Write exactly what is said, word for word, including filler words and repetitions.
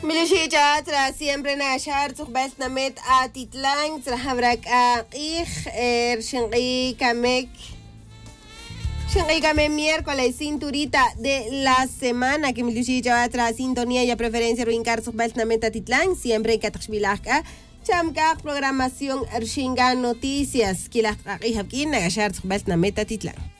Milushija tra siempre nashar tuqbal namet atitlang tra habrak aqih er shinqi kamek shinqi kamek miércoles cinturita de la semana que milushija tra sintonía y a preferencia ruincar tuqbal namet atitlang siempre katxbilaka chamka programación ershinga noticias kilaq aqih habkin nagashar tuqbal namet atitlang.